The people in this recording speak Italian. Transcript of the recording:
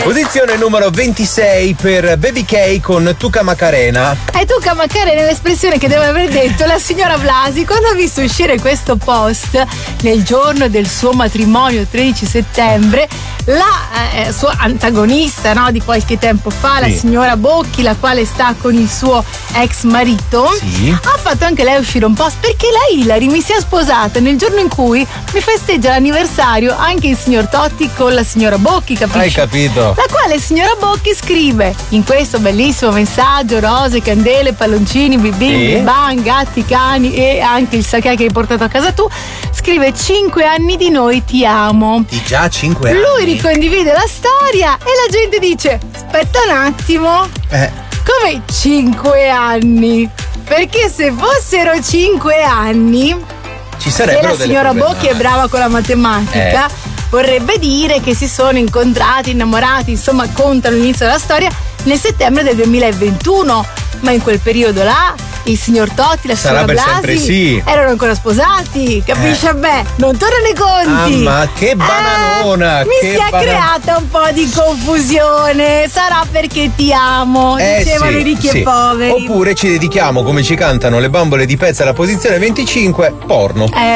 Posizione numero 26 per Baby K con Tuca Macarena. E Tuca Macarena è l'espressione che deve aver detto la signora Blasi quando ha visto uscire questo post nel giorno del suo matrimonio, 13 settembre. La sua antagonista, no, di qualche tempo fa, la signora Bocchi, la quale sta con il suo ex marito, ha fatto anche lei uscire un post, perché lei, Ilari, mi si è sposata nel giorno in cui mi festeggia l'anniversario anche il signor Totti con la signora Bocchi, capisci? Hai capito? La quale signora Bocchi scrive in questo bellissimo messaggio: rose, candele, palloncini, bim bam, gatti, cani e anche il sake che hai portato a casa tu. Scrive: 5 anni di noi, ti amo. Di già 5 anni. Lui ricondivide la storia e la gente dice: aspetta un attimo, come 5 anni? Perché se fossero 5 anni, ci sarebbero se la signora Bocchi è brava con la matematica, vorrebbe dire che si sono incontrati, innamorati, insomma contano l'inizio della storia nel settembre del 2021, ma in quel periodo là il signor Totti, la signora Blasi erano ancora sposati, capisci? Beh, non tornano i conti. Ma che bananona! Mi si è creata un po' di confusione. Sarà perché ti amo, dicevano i ricchi e poveri. Oppure ci dedichiamo, come ci cantano le bambole di Pezza, alla posizione 25, porno.